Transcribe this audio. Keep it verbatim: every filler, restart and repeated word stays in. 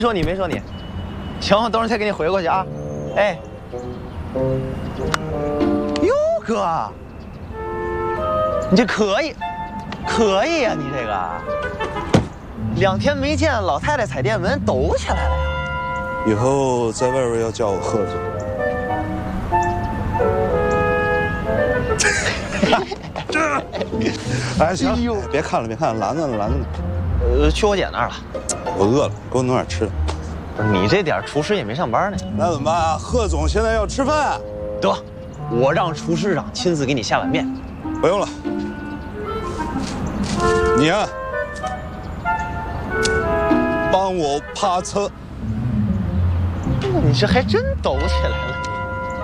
说你没说你，行，我等会儿再给你回过去啊。哎，哟哥，你这可以，可以呀、啊，你这个两天没见，老太太踩电门抖起来了呀。 以后在外边要叫我贺总。哎，行，哎、别看了，别看了，拦着呢，拦着呢。 呃，去我姐那儿了。 我饿了，给我弄点吃的。 你这点厨师也没上班呢。 那怎么办啊？贺总现在要吃饭。 得，我让厨师长亲自给你下碗面。 不用了。你啊，帮我趴车。 你这还真抖起来了。